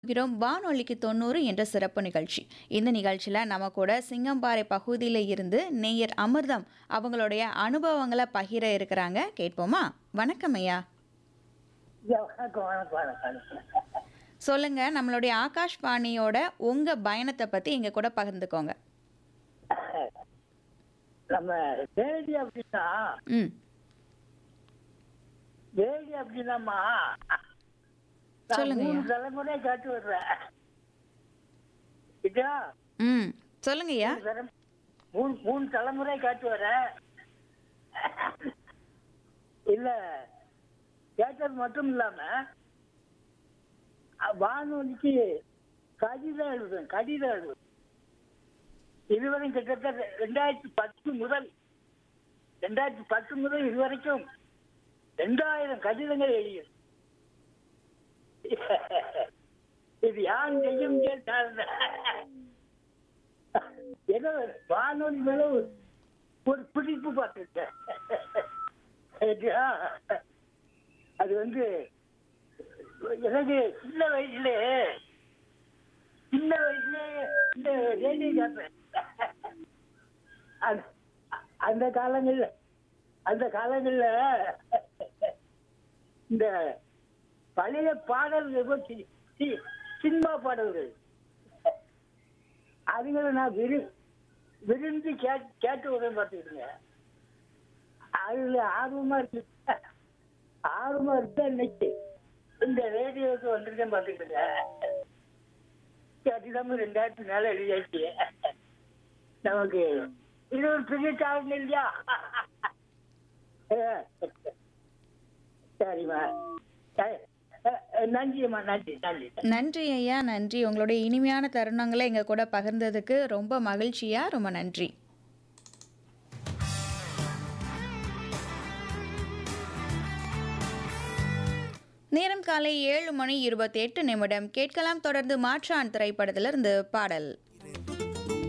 வானொலிக்கு 90 என்ற சிறப்பு நிகழ்ச்சி. இந்த நிகழ்ச்சியில் நம்ம கூட சிங்கம்பாறை பகுதியில் இருந்து நேயர் அமிர்தம் அவங்களுடைய அனுபவங்களை பகிர இருக்கிறாங்க. கேட்போமா? வணக்கம் ஐயா. வணக்கம் வணக்கம் வணக்கம். சொல்லுங்க, நம்மளுடைய ஆகாஷ்வாணியோட உங்க பயணத்தை பத்தி எங்க கூட பகிர்ந்துக்கோங்க. நம்ம தேடி அப்படின்னா ம் தேடி அப்படின்னாம்மா நான் சொல்லுங்க 3 ஐயா. தலைமுறை காட்டு வர்றேன். இதா ம் சொல்லுங்க ஐயா. 3 தலைமுறை காட்டு வரேன். இல்ல கேட்டது மட்டும் இல்லாம வானொலிக்கு கடிதம் எழுதுவேன். இதுவரையும் கிட்டத்தட்ட 2010 முதல் இதுவரைக்கும் 2000 கடிதங்கள் எழுதியது. இது யார் செய்யும் ஏதோ வானொலி மேல ஒரு பிடிப்பு பார்த்துட்டேன். அது வந்து எனக்கு சின்ன வயசுல இந்த ரேடியோ கேட்பேன். அந்த காலங்கள்ல இந்த பழைய பாடல்கள் சினிமா பாடல்கள் அதுங்களை நான் விரும்பி கேட்டு உடனே பார்த்துக்கிட்டுங்க. அதுல ஆர்வமா இருக்கு இன்னைக்கு இந்த ரேடியோவுக்கு வந்திருக்கேன் பார்த்துக்கிட்டுங்க. கேட்டுதான் 2000 மேல எழுதியாச்சு. நமக்கு இது ஒரு பெரிய காரணம் இல்லையா? சரிம்மா, நன்றிம்மா, நன்றி. நன்றி ஐயா, நன்றி. உங்களுடைய இனிமையான தருணங்களை எங்க கூட பகிர்ந்ததுக்கு ரொம்ப மகிழ்ச்சியா. ரொம்ப நன்றி. நேரம் காலை 7:28 கேட்கலாம். தொடர்ந்து மாற்றான் திரைப்படத்திலிருந்து பாடல்.